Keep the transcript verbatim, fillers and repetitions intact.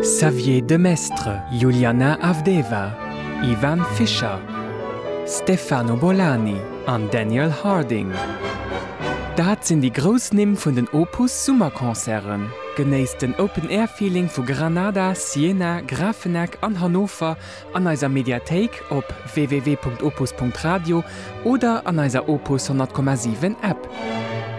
Xavier Demestre, Juliana Avdeva, Ivan Fischer, Stefano Bolani an Daniel Harding. Dat sind die Großnimm vun den Opus Summerkonzern. Genéisst den Open-Air-Feeling vu Granada, Siena, Grafenegg an Hannover an eiser Mediathek op w w w punkt opus punkt radio oder an eiser Opus hundert Komma sieben App.